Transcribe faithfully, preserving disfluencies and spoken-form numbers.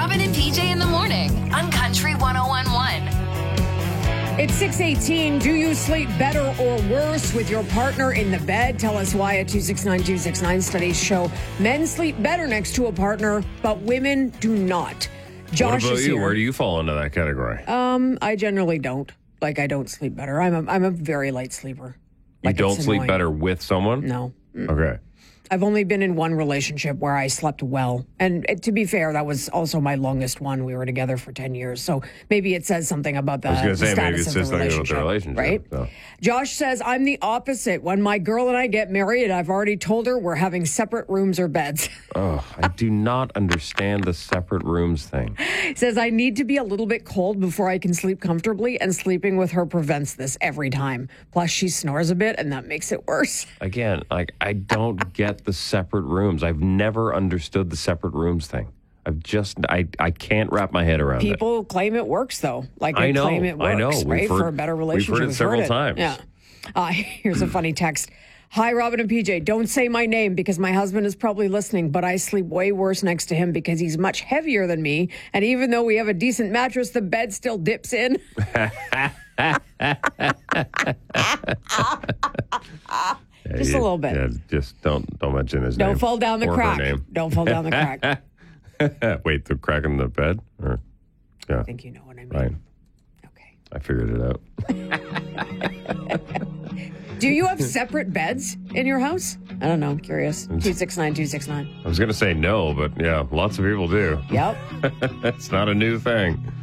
Robin and P J in the morning on Country one oh one point one. It's six eighteen. Do you sleep better or worse with your partner in the bed? Tell us why at two six nine two six nine. Studies show men sleep better next to a partner, but women do not. Josh what about is you? here. Where do you fall into that category? Um, I generally don't. Like, I don't sleep better. I'm a, I'm a very light sleeper. You Like, don't it's sleep annoying. better with someone? No. Okay. I've only been in one relationship where I slept well. And uh, to be fair, that was also my longest one. We were together for ten years. So maybe it says something about the, I was going to the say, maybe status it's of just the something about the relationship. Right? So. Josh says, I'm the opposite. When my girl and I get married, I've already told her we're having separate rooms or beds. Oh, I do not understand the separate rooms thing. Says, I need to be a little bit cold before I can sleep comfortably, and sleeping with her prevents this every time. Plus, she snores a bit, and that makes it worse. Again, like, I don't get the separate rooms. I've never understood the separate rooms thing. I've just, I, I can't wrap my head around it. People claim it works, though. Like, they I know, claim it works, I know. We've right? heard- For a better relationship. we've heard it several times. Yeah. Uh, here's a funny text. Hi, Robin and P J. Don't say my name because my husband is probably listening, but I sleep way worse next to him because he's much heavier than me. And even though we have a decent mattress, the bed still dips in. Yeah, Just you- a little bit. Yeah, just don't don't mention his name. Don't fall down the or her crack. name. Don't fall down the crack. Wait, the crack in the bed? Or, yeah, I think you know what I mean. fine. Okay. I figured it out. Do you have separate beds in your house? I don't know. I'm curious. two six nine two six nine. I was going to say no, but yeah, lots of people do. Yep. It's not a new thing.